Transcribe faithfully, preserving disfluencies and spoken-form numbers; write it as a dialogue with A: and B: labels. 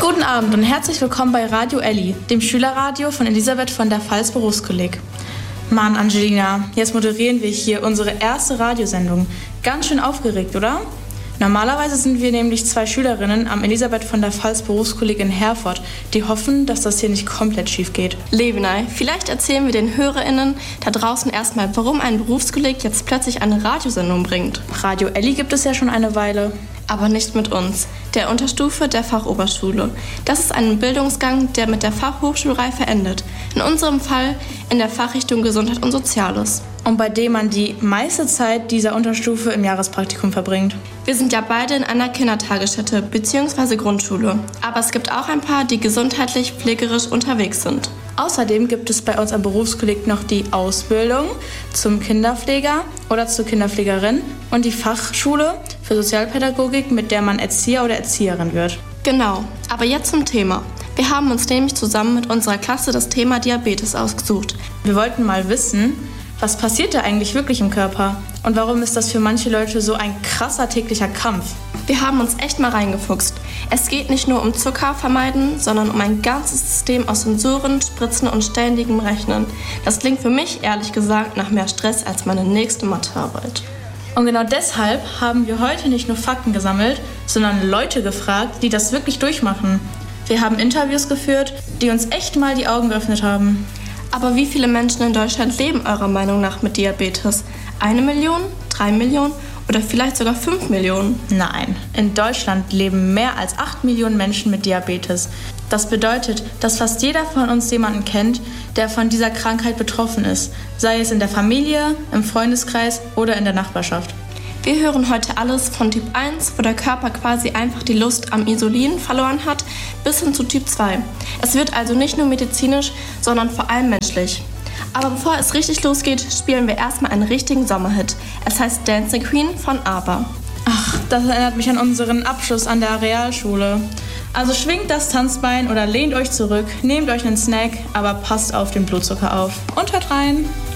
A: Guten Abend und herzlich willkommen bei Radio Elli, dem Schülerradio von Elisabeth von der Pfalz Berufskolleg. Mann, Angelina, jetzt moderieren wir hier unsere erste Radiosendung. Ganz schön aufgeregt, oder? Normalerweise sind wir nämlich zwei Schülerinnen am Elisabeth von der Pfalz Berufskolleg in Herford, die hoffen, dass das hier nicht komplett schief geht.
B: Levenay, vielleicht erzählen wir den HörerInnen da draußen erstmal, warum ein Berufskolleg jetzt plötzlich eine Radiosendung bringt.
A: Radio Elli gibt es ja schon eine Weile.
B: Aber nicht mit uns, der Unterstufe der Fachoberschule. Das ist ein Bildungsgang, der mit der Fachhochschulreife endet. In unserem Fall in der Fachrichtung Gesundheit und Soziales.
A: Und bei dem man die meiste Zeit dieser Unterstufe im Jahrespraktikum verbringt.
B: Wir sind ja beide in einer Kindertagesstätte bzw. Grundschule. Aber es gibt auch ein paar, die gesundheitlich pflegerisch unterwegs sind.
A: Außerdem gibt es bei uns am Berufskolleg noch die Ausbildung zum Kinderpfleger oder zur Kinderpflegerin und die Fachschule für Sozialpädagogik, mit der man Erzieher oder Erzieherin wird.
B: Genau, aber jetzt zum Thema. Wir haben uns nämlich zusammen mit unserer Klasse das Thema Diabetes ausgesucht.
A: Wir wollten mal wissen, was passiert da eigentlich wirklich im Körper und warum ist das für manche Leute so ein krasser täglicher Kampf?
B: Wir haben uns echt mal reingefuchst. Es geht nicht nur um Zucker vermeiden, sondern um ein ganzes System aus Sensoren, Spritzen und ständigem Rechnen. Das klingt für mich ehrlich gesagt nach mehr Stress als meine nächste Mathearbeit.
A: Und genau deshalb haben wir heute nicht nur Fakten gesammelt, sondern Leute gefragt, die das wirklich durchmachen. Wir haben Interviews geführt, die uns echt mal die Augen geöffnet haben.
B: Aber wie viele Menschen in Deutschland leben eurer Meinung nach mit Diabetes? Eine Million? Drei Millionen? Oder vielleicht sogar fünf Millionen?
A: Nein, in Deutschland leben mehr als acht Millionen Menschen mit Diabetes. Das bedeutet, dass fast jeder von uns jemanden kennt, der von dieser Krankheit betroffen ist, sei es in der Familie, im Freundeskreis oder in der Nachbarschaft.
B: Wir hören heute alles von Typ eins, wo der Körper quasi einfach die Lust am Insulin verloren hat, bis hin zu Typ zwei. Es wird also nicht nur medizinisch, sondern vor allem menschlich. Aber bevor es richtig losgeht, spielen wir erstmal einen richtigen Sommerhit. Es heißt Dancing Queen von ABBA.
A: Ach, das erinnert mich an unseren Abschluss an der Realschule. Also schwingt das Tanzbein oder lehnt euch zurück, nehmt euch einen Snack, aber passt auf den Blutzucker auf und hört rein.